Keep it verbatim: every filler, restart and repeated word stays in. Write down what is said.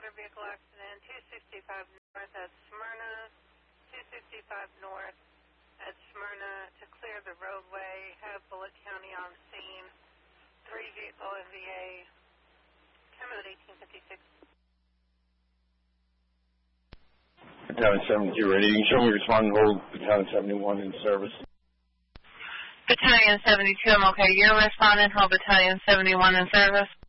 motor vehicle accident, two sixty-five north at Smyrna, two sixty-five north at Smyrna to clear the roadway, have Bullitt County on scene, three vehicle N V A, code eighteen fifty-six. Battalion seventy-two ready. You can show me responding, hold Battalion seventy-one in service. Battalion seventy-two, I'm okay. You're responding, hold Battalion seventy-one in service.